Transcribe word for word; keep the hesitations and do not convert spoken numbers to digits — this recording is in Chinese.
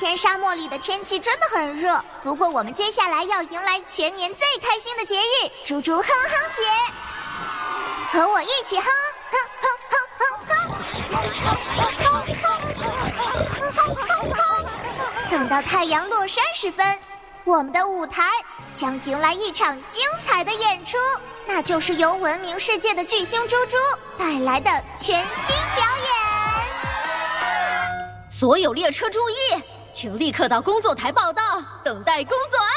天沙漠里的天气真的很热，不过我们接下来要迎来全年最开心的节日——猪猪哼哼节。和我一起哼哼哼哼哼哼。等到太阳落山时分，我们的舞台将迎来一场精彩的演出，那就是由闻名世界的巨星猪猪带来的全新表演。 所有列车注意，请立刻到工作台报到，等待工作